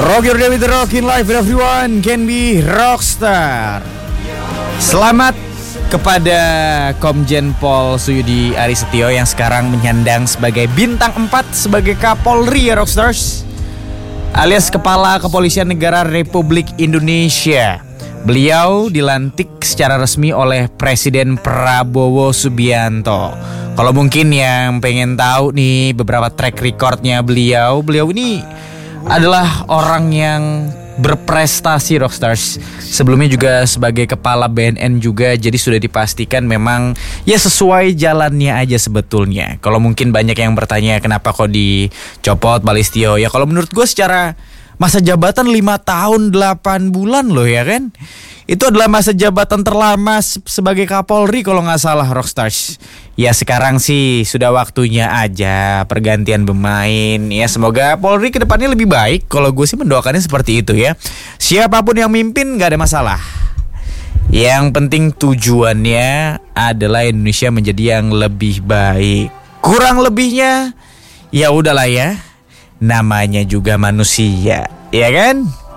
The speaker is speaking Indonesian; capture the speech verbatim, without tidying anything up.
Rock your day with the rockin' life, everyone can be rockstar. Selamat kepada Komjen Pol Suyudi Arisetio yang sekarang menyandang sebagai bintang empat sebagai Kapolri ya Rockstars, alias Kepala Kepolisian Negara Republik Indonesia. Beliau dilantik secara resmi oleh Presiden Prabowo Subianto. Kalau mungkin yang pengen tahu nih beberapa track recordnya beliau, beliau ini adalah orang yang berprestasi Rockstars. Sebelumnya juga sebagai kepala B N N juga, jadi sudah dipastikan memang ya sesuai jalannya aja sebetulnya. Kalau mungkin banyak yang bertanya kenapa kok dicopot Balistio, ya kalau menurut gue secara masa jabatan lima tahun delapan bulan loh ya kan. Itu adalah masa jabatan terlama sebagai Kapolri kalau gak salah Rockstars. Ya sekarang sih sudah waktunya aja pergantian pemain. Ya semoga Polri kedepannya lebih baik. Kalau gue sih mendoakannya seperti itu ya. Siapapun yang mimpin gak ada masalah. Yang penting tujuannya adalah Indonesia menjadi yang lebih baik. Kurang lebihnya ya udahlah ya. Namanya juga manusia, ya kan?